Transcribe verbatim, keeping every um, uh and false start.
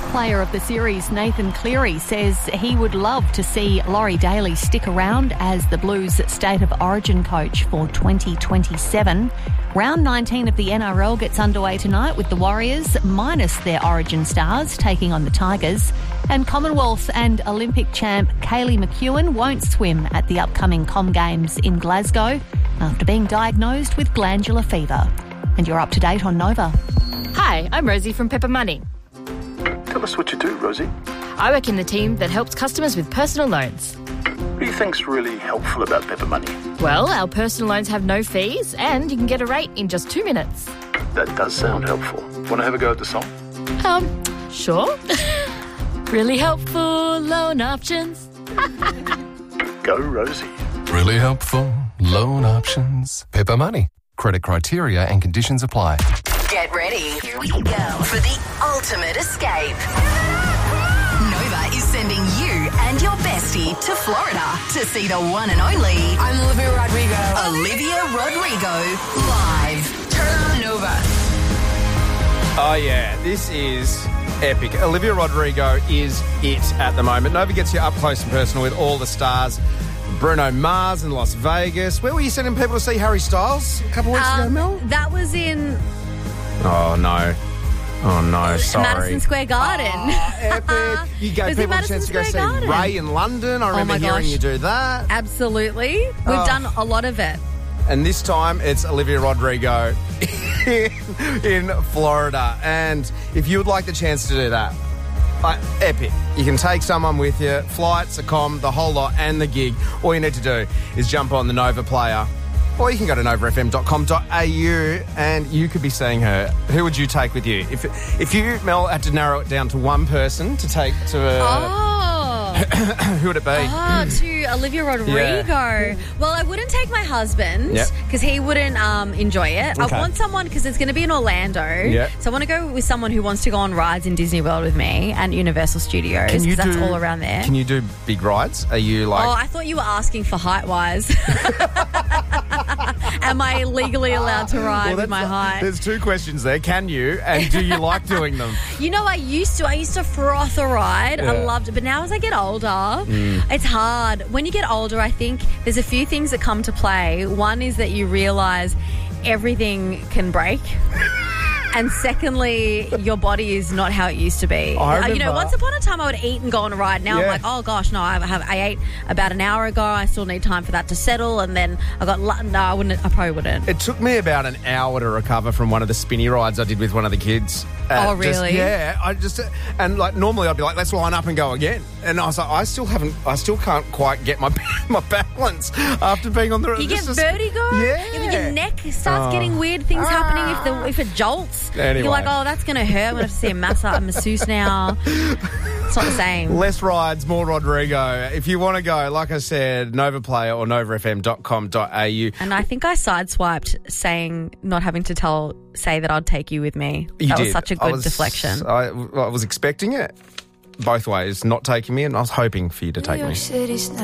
Player of the Series, Nathan Cleary, says he would love to see Laurie Daly stick around as the Blues State of Origin coach for twenty twenty-seven. Round nineteen of the N R L gets underway tonight with the Warriors, minus their Origin stars, taking on the Tigers. And Commonwealth and Olympic champ Kaylee McEwen won't swim at the upcoming Com Games in Glasgow after being diagnosed with glandular fever. And you're up to date on Nova. Hi, I'm Rosie from Pepper Money. Tell us what you do, Rosie. I work in the team that helps customers with personal loans. What do you think's really helpful about Pepper Money? Well, our personal loans have no fees and you can get a rate in just two minutes. That does sound helpful. Want to have a go at the song? Um, sure. Really helpful loan options. Go, Rosie. Really helpful loan options. Pepper Money. Credit criteria and conditions apply. Get ready. Here we go for the ultimate escape. Nova is sending you and your bestie to Florida to see the one and only I'm Olivia Rodrigo. Olivia Rodrigo live. Turn on Nova. Oh, yeah, this is epic. Olivia Rodrigo is it at the moment. Nova gets you up close and personal with all the stars. Bruno Mars in Las Vegas. Where were you sending people to see Harry Styles a couple of weeks Um, ago, Mel? That was in Oh, no. Oh, no, sorry. Madison Square Garden. Oh, epic. You It gave was in people a Madison chance to go see Square Garden. Ray in London. I remember my hearing gosh. you do that. Absolutely. We've Oh. done a lot of it. And this time it's Olivia Rodrigo in, in Florida. And if you would like the chance to do that, uh, epic. You can take someone with you, flights, a com, the whole lot, and the gig. All you need to do is jump on the Nova Player. Or you can go to nova f m dot com dot a u and you could be seeing her. Who would you take with you? If if you, Mel, had to narrow it down to one person to take to a... Oh. who would it be? Oh, to Olivia Rodrigo. Yeah. Well, I wouldn't take my husband Yep. because he wouldn't um, enjoy it. Okay. I want someone because it's going to be in Orlando. Yep. So I want to go with someone who wants to go on rides in Disney World with me and Universal Studios because that's all around there. Can you do big rides? Are you like... Oh, I thought you were asking for height-wise. Am I legally allowed to ride Well, with my that's- height? There's two questions there. Can you? And do you like doing them? You know, I used to. I used to froth a ride. I Yeah. loved it. But now as I get older, it's hard. When you get older, I think there's a few things that come to play. One is that you realise everything can break. And secondly, your body is not how it used to be. I Uh, you know, remember- once upon a time I would eat and go on a ride. Now Yeah. I'm like, oh gosh, no, I have I ate about an hour ago. I still need time for that to settle. And then I got, lu- no, I wouldn't, I probably wouldn't. It took me about an hour to recover from one of the spinny rides I did with one of the kids. Uh, Oh, just- really? yeah. I just and like normally I'd be like, let's line up and go again. And I was like, I still haven't, I still can't quite get my my balance after being on the. You get just- vertigo. Yeah. If your neck starts Oh. getting weird things happening, if the if it jolts, Anyway. you're like, oh, that's going to hurt. I'm going to have to see a massage, a masseuse now. It's not the same. Less rides, more Rodrigo. If you want to go, like I said, Nova Player or nova f m dot com dot a u. And I think I sideswiped saying not having to tell say that I'd take you with me. You that did. was such a I good was- deflection. I, I was expecting it both ways, not taking me, and I was hoping for you to take me.